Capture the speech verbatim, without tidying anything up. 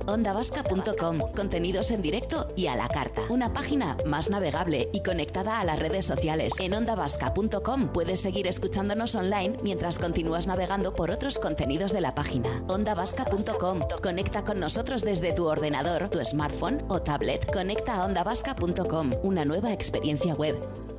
onda vasca punto com. Contenidos en directo y a la carta. Una página más navegable y conectada a las redes sociales. En onda vasca punto com puedes seguir escuchándonos online mientras continúas navegando por otros contenidos de la página. onda vasca punto com. Conecta con nosotros desde tu ordenador, tu smartphone o tablet. Conecta a onda vasca punto com. Una nueva experiencia web.